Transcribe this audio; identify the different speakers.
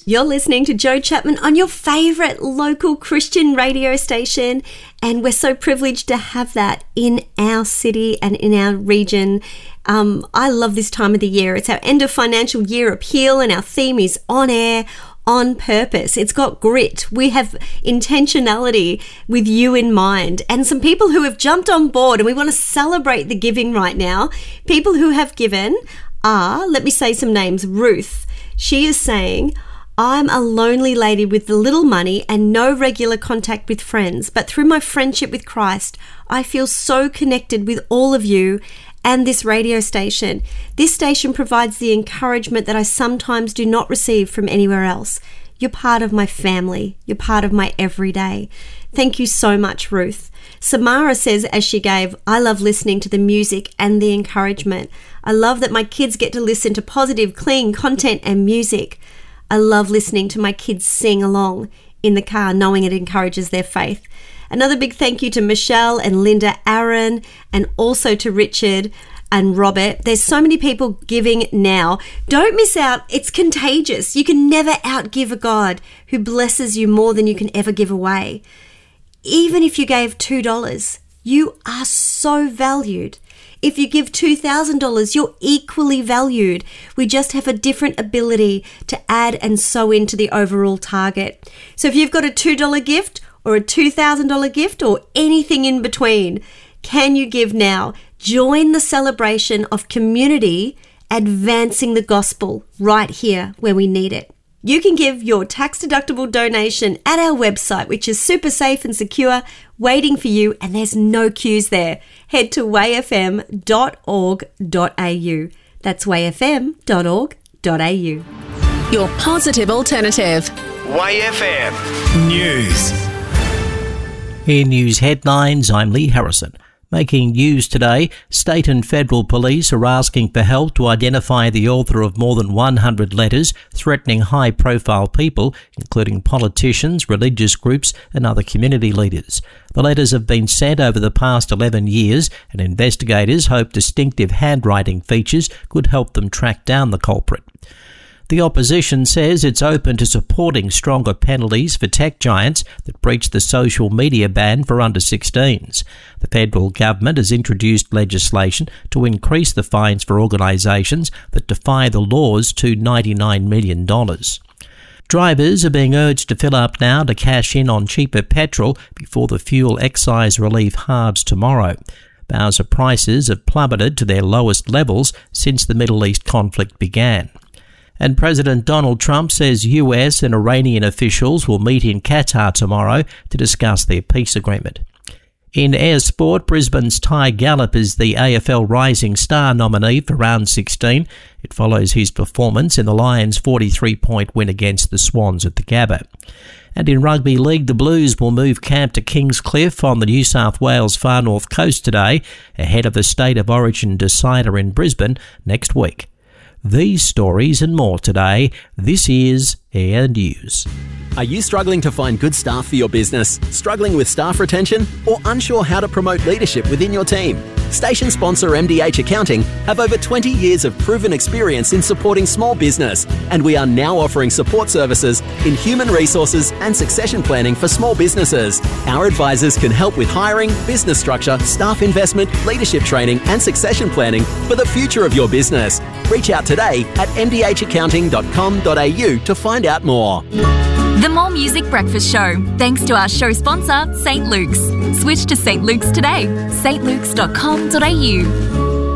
Speaker 1: You're listening to Joe Chapman on your favourite local Christian radio station, and we're so privileged to have that in our city and in our region. I love this time of the year. It's our end of financial year appeal, and our theme is on air, on purpose. It's got grit. We have intentionality with you in mind, and some people who have jumped on board, and we want to celebrate the giving right now. People who have given are, let me say some names. Ruth, she is saying, I'm a lonely lady with little money and no regular contact with friends, but through my friendship with Christ, I feel so connected with all of you and this radio station. This station provides the encouragement that I sometimes do not receive from anywhere else. You're part of my family. You're part of my everyday. Thank you so much, Ruth. Samara says, as she gave, I love listening to the music and the encouragement. I love that my kids get to listen to positive, clean content and music. I love listening to my kids sing along in the car, knowing it encourages their faith. Another big thank you to Michelle and Linda, Aaron, and also to Richard and Robert. There's so many people giving now. Don't miss out. It's contagious. You can never outgive a God who blesses you more than you can ever give away. Even if you gave $2, you are so valued. If you give $2,000, you're equally valued. We just have a different ability to add and sow into the overall target. So if you've got a $2 gift or a $2,000 gift or anything in between, can you give now? Join the celebration of community advancing the gospel right here where we need it. You can give your tax-deductible donation at our website, which is super safe and secure, waiting for you, and there's no queues there. Head to wayfm.org.au. That's wayfm.org.au.
Speaker 2: Your positive alternative.
Speaker 3: YFM News.
Speaker 4: In news headlines, I'm Lee Harrison. Making news today, state and federal police are asking for help to identify the author of more than 100 letters threatening high-profile people, including politicians, religious groups and other community leaders. The letters have been sent over the past 11 years, and investigators hope distinctive handwriting features could help them track down the culprit. The opposition says it's open to supporting stronger penalties for tech giants that breach the social media ban for under 16s. The federal government has introduced legislation to increase the fines for organisations that defy the laws to $99 million. Drivers are being urged to fill up now to cash in on cheaper petrol before the fuel excise relief halves tomorrow. Bowser prices have plummeted to their lowest levels since the Middle East conflict began. And President Donald Trump says US and Iranian officials will meet in Qatar tomorrow to discuss their peace agreement. In air sport, Brisbane's Ty Gallop is the AFL Rising Star nominee for round 16. It follows his performance in the Lions' 43-point win against the Swans at the Gabba. And in rugby league, the Blues will move camp to Kingscliff on the New South Wales far north coast today, ahead of the State of Origin decider in Brisbane next week. These stories and more today. This is Air News.
Speaker 5: Are you struggling to find good staff for your business? Struggling with staff retention? Or unsure how to promote leadership within your team? Station sponsor MDH Accounting have over 20 years of proven experience in supporting small business, and we are now offering support services in human resources and succession planning for small businesses. Our advisors can help with hiring, business structure, staff investment, leadership training and succession planning for the future of your business. Reach out today at mdhaccounting.com.au to find out more.
Speaker 6: The More Music Breakfast Show, thanks to our show sponsor, St. Luke's. Switch to St. Luke's today, stlukes.com.au.